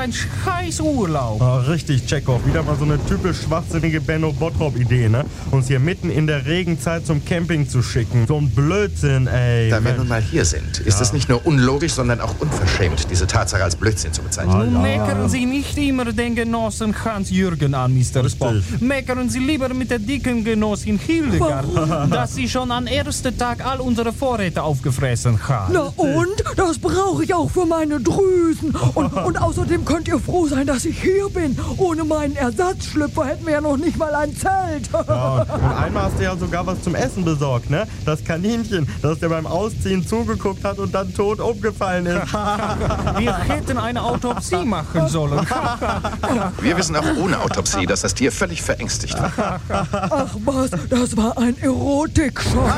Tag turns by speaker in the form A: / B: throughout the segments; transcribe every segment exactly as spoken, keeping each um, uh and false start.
A: ein scheiß Urlaub.
B: Oh, richtig, Chekhov. Wieder mal so eine typisch schwachsinnige Benno-Bottrop-Idee, ne? Uns hier mitten in der Regenzeit zum Camping zu schicken. So ein Blödsinn, ey.
C: Da wir nun mal hier sind, ist
B: Ja.
C: es nicht nur unlogisch, sondern auch unverschämt, diese Tatsache als Blödsinn zu bezeichnen.
A: Nun meckern Sie nicht immer den Genossen Hans-Jürgen an, Mister Spock. Meckern Sie lieber mit der dicken Genossin Hildegard, dass sie schon am ersten Tag all unsere Vorräte aufgefressen hat.
D: Na und? Das brauche ich auch für meine Drüsen. Und, und außerdem könnt ihr froh sein, dass ich hier bin. Ohne meinen Ersatzschlüpfer hätten wir ja noch nicht mal ein Zelt.
B: Ja, und einmal hast du ja sogar was zum Essen besorgt, ne? Das Kaninchen, das dir beim Ausziehen zugeguckt hat und dann tot umgefallen ist.
A: Wir hätten eine Autopsie machen sollen.
C: Wir wissen auch ohne Autopsie, dass das Tier völlig verängstigt war.
D: Ach was, das war ein Erotikschock.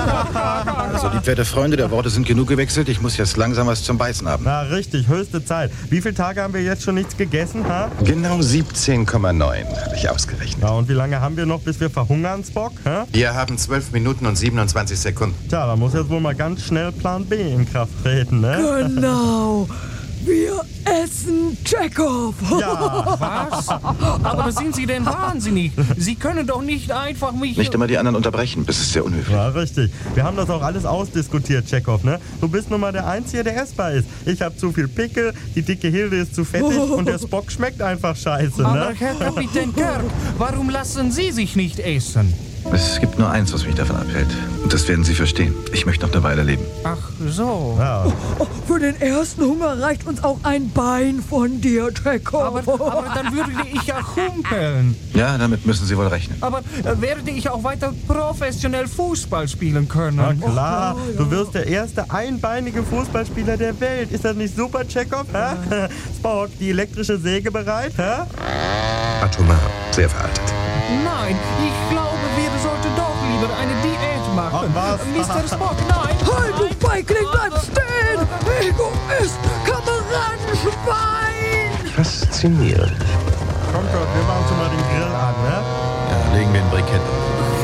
E: Also die Pferdefreunde, der Worte sind genug gewechselt. Ich muss jetzt langsam was zum Beißen haben.
B: Na, richtig, höchste Zeit. Wie viele Tage haben wir jetzt schon nichts gegessen, ha?
C: Genau siebzehn Komma neun habe ich ausgerechnet.
B: Ja, und wie lange haben wir noch, bis wir verhungern, Spock, hä?
C: Wir haben zwölf Minuten und siebenundzwanzig Sekunden.
B: Tja, da muss jetzt wohl mal ganz schnell Plan B in Kraft treten, ne?
D: Genau. Wir essen Chekhov.
B: Ja.
A: Was? Aber sind Sie denn wahnsinnig? Sie können doch nicht einfach mich...
E: Nicht immer die anderen unterbrechen, das ist sehr unhöflich.
B: Ja, richtig. Wir haben das auch alles ausdiskutiert, Chekhov, ne? Du bist nun mal der Einzige, der essbar ist. Ich habe zu viel Pickel, die dicke Hilde ist zu fettig und der Spock schmeckt einfach scheiße,
A: Aber
B: ne?
A: Herr Kapitän Kirk, warum lassen Sie sich nicht essen?
E: Es gibt nur eins, was mich davon abhält. Und das werden Sie verstehen. Ich möchte noch eine Weile leben.
A: Ach so.
B: Ja.
D: Oh, für den ersten Hunger reicht uns auch ein Bein von dir, Chekhov.
A: Aber, aber dann würde ich ja humpeln.
E: Ja, damit müssen Sie wohl rechnen.
A: Aber äh, werde ich auch weiter professionell Fußball spielen können?
B: Na klar, du wirst der erste einbeinige Fußballspieler der Welt. Ist das nicht super, Chekhov? Hä? Spock, die elektrische Säge bereit? Hä?
C: Atomar, sehr veraltet.
A: Nein, ich glaube, wir sollten doch lieber eine Diät machen.
B: Ach, was?
A: Mister Spock, nein!
D: Halt, du Feigling, bleib stehen! Egoist, Kameradenschwein!
C: Faszinierend.
B: Komm, Kurt, wir machen schon mal den Grill an, ne?
E: Ja, legen wir ein Brikett auf.